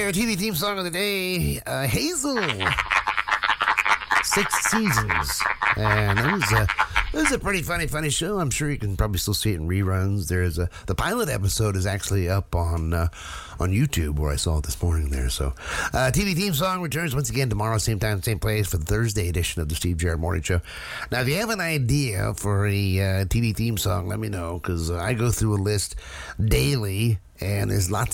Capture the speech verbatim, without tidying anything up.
there, T V theme song of the day, uh, Hazel. Six seasons. And it was, a, it was a pretty funny, funny show. I'm sure you can probably still see it in reruns. There's a, the pilot episode is actually up on uh, on YouTube, where I saw it this morning there. So, uh, T V theme song returns once again tomorrow, same time, same place, for the Thursday edition of the Steve Jarrett Morning Show. Now, if you have an idea for a uh, T V theme song, let me know, because uh, I go through a list daily, and there's lots